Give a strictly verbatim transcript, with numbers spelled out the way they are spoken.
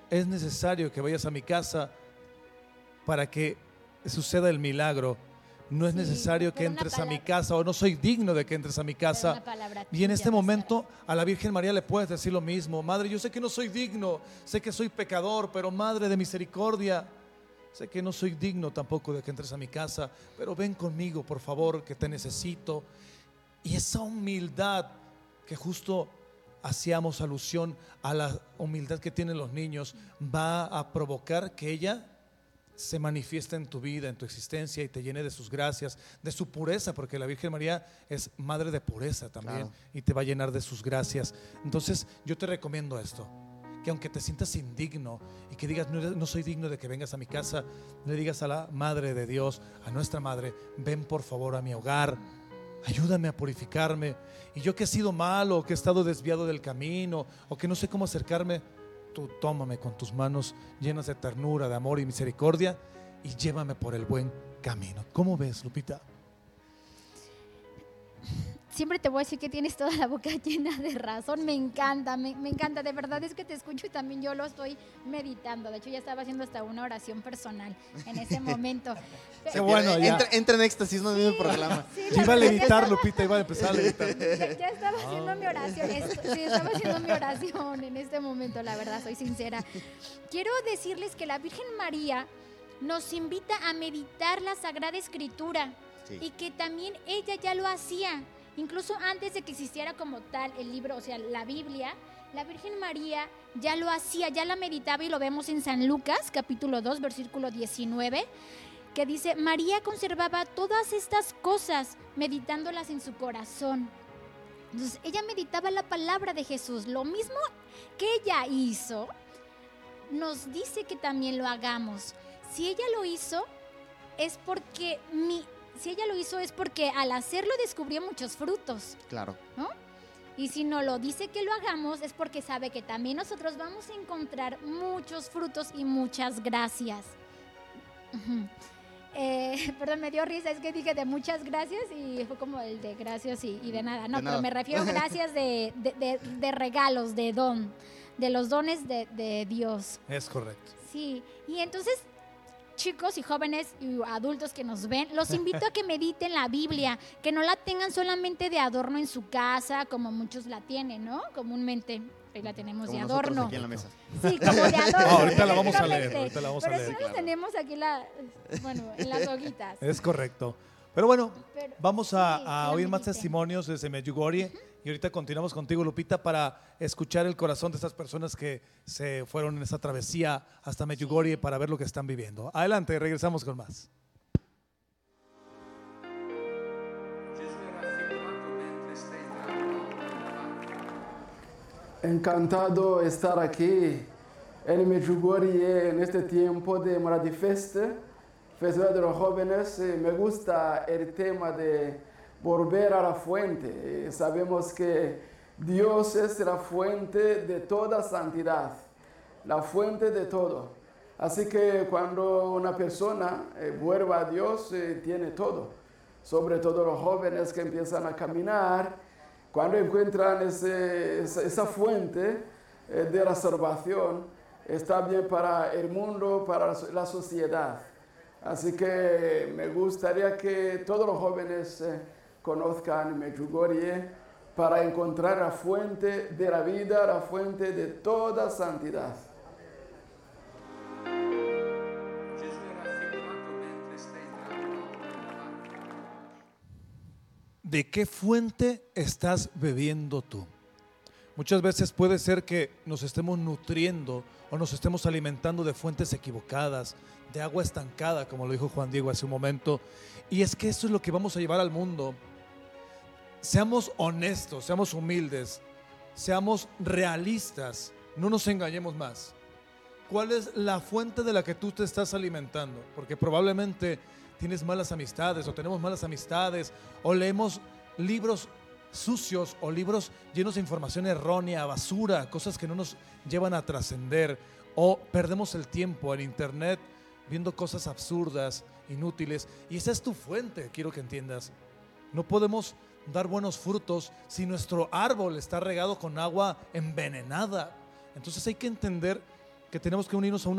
es necesario que vayas a mi casa para que suceda el milagro. No es Sí, necesario que pero una entres a mi palabra. casa, o no soy digno de que entres a mi Pero casa. una palabra Y en tuya este bastará. momento a la Virgen María le puedes decir lo mismo. Madre, yo sé que no soy digno, sé que soy pecador, pero Madre de misericordia, sé que no soy digno tampoco de que entres a mi casa, pero ven conmigo, por favor, que te necesito. Y esa humildad que justo hacíamos alusión a la humildad que tienen los niños, va a provocar que ella se manifiesta en tu vida, en tu existencia, y te llene de sus gracias, de su pureza, porque la Virgen María es madre de pureza también, Claro. y te va a llenar de sus gracias. Entonces yo te recomiendo esto, que aunque te sientas indigno y que digas no, no soy digno de que vengas a mi casa, le digas a la Madre de Dios, a nuestra Madre, ven por favor a mi hogar, ayúdame a purificarme, y yo que he sido malo, que he estado desviado del camino, o que no sé cómo acercarme, tú tómame con tus manos llenas de ternura, de amor y misericordia, y llévame por el buen camino. ¿Cómo ves, Lupita? Siempre te voy a decir que tienes toda la boca llena de razón. Me encanta, me, me encanta. De verdad es que te escucho y también yo lo estoy meditando. De hecho, ya estaba haciendo hasta una oración personal en ese momento. Qué bueno, ya. Entra, entra en éxtasis, no en el programa. Sí, Sí, la iba a verdad, ya levitar, estaba- Lupita, iba a empezar a levitar. Ya, ya estaba haciendo mi oración. Est- Sí, estaba haciendo mi oración en este momento, la verdad, soy sincera. Quiero decirles que la Virgen María nos invita a meditar la Sagrada Escritura Sí. y que también ella ya lo hacía. Incluso antes de que existiera como tal el libro, o sea, la Biblia, la Virgen María ya lo hacía, ya la meditaba, y lo vemos en San Lucas, capítulo dos, versículo diecinueve, que dice: María conservaba todas estas cosas, meditándolas en su corazón. Entonces, ella meditaba la palabra de Jesús. Lo mismo que ella hizo, nos dice que también lo hagamos. Si ella lo hizo, es porque mi... Si ella lo hizo es porque al hacerlo descubrió muchos frutos, Claro. ¿no? Y si no lo dice que lo hagamos es porque sabe que también nosotros vamos a encontrar muchos frutos y muchas gracias. Ujú. Eh, perdón, me dio risa, es que dije de muchas gracias y fue como el de gracias y, y de nada. No, De nada. pero me refiero a gracias de, de, de, de regalos, de don, de los dones de, de Dios. Es correcto. Sí, y entonces, chicos y jóvenes y adultos que nos ven, los invito a que mediten la Biblia, que no la tengan solamente de adorno en su casa, como muchos la tienen, ¿no? Comúnmente, ahí la tenemos Como de nosotros adorno. aquí en la mesa. Sí, como de adorno. No, ahorita la vamos a leer, exactamente. ahorita la vamos a Pero leer, sí claro. nos tenemos aquí la, bueno, en las hojitas. Es correcto. Pero bueno, Pero- vamos sí, a, que a la oír más mediten. testimonios desde Medjugorje, y ahorita continuamos contigo, Lupita, para escuchar el corazón de estas personas que se fueron en esta travesía hasta Medjugorje para ver lo que están viviendo. Adelante, regresamos con más. Encantado estar aquí en Medjugorje en este tiempo de Maradifeste, Festival de los Jóvenes. Eh, Me gusta el tema de volver a la fuente. Eh, Sabemos que Dios es la fuente de toda santidad, la fuente de todo. Así que cuando una persona eh, vuelva a Dios, eh, tiene todo. Sobre todo los jóvenes que empiezan a caminar, cuando encuentran ese- esa, esa fuente eh, de la salvación, está bien para el mundo, para la so- la sociedad. Así que me gustaría que todos los jóvenes eh, conozcan Medjugorje para encontrar la fuente de la vida, la fuente de toda santidad. Gesù era raffigurato mentre stai entrando nel parco. ¿De qué fuente estás bebiendo tú? Muchas veces puede ser que nos estemos nutriendo o nos estemos alimentando de fuentes equivocadas, de agua estancada, como lo dijo Juan Diego hace un momento. Y es que eso es lo que vamos a llevar al mundo. Seamos honestos, seamos humildes, seamos realistas, no nos engañemos más. ¿Cuál es la fuente de la que tú te estás alimentando? Porque probablemente tienes malas amistades o tenemos malas amistades o leemos libros sucios o libros llenos de información errónea, basura, cosas que no nos llevan a trascender, o perdemos el tiempo en internet viendo cosas absurdas, inútiles, y esa es tu fuente, quiero que entiendas. No podemos dar buenos frutos si nuestro árbol está regado con agua envenenada. Entonces hay que entender que tenemos que unirnos a una